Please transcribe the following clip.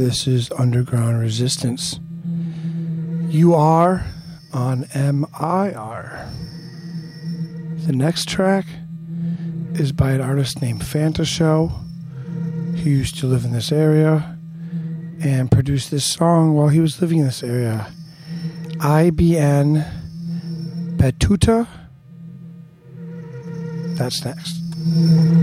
This is Underground Resistance. You are on MIR. The next track is by an artist named Fanta Show, who used to live in this area and produced this song while he was living in this area. IBN Petuta. That's next.